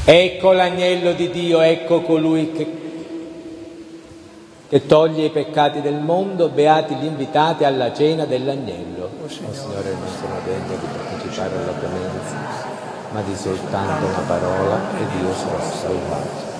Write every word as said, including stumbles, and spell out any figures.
Ecco l'agnello di Dio, ecco colui che, che toglie i peccati del mondo. Beati gli invitati alla cena dell'agnello. Oh Signore, non sono degno di partecipare alla clemenza, ma di soltanto una parola ed io sarò salvato.